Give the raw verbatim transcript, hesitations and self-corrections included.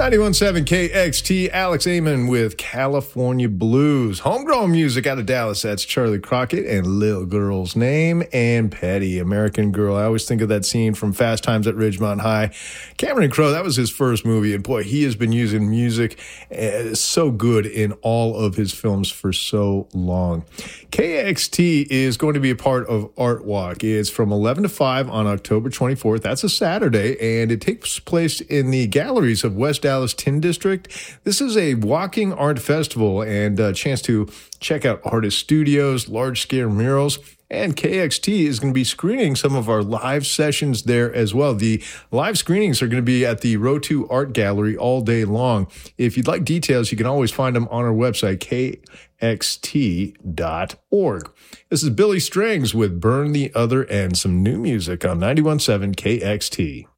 ninety-one point seven K X T, Alex Amon with California Blues. Homegrown music out of Dallas. That's Charlie Crockett and Little Girl's Name and Petty, American Girl. I always think of that scene from Fast Times at Ridgemont High. Cameron Crowe, that was his first movie. And boy, he has been using music uh, so good in all of his films for so long. K X T is going to be a part of Art Walk. It's from eleven to five on October twenty-fourth. That's a Saturday, and it takes place in the galleries of West Dallas Tin District. This is a walking art festival and a chance to check out artist studios, large-scale murals, and K X T is going to be screening some of our live sessions there as well. The live screenings are going to be at the Row two Art Gallery all day long. If you'd like details, you can always find them on our website, K X T dot org. This is Billy Strings with Burn the Other End, some new music on ninety-one point seven K X T.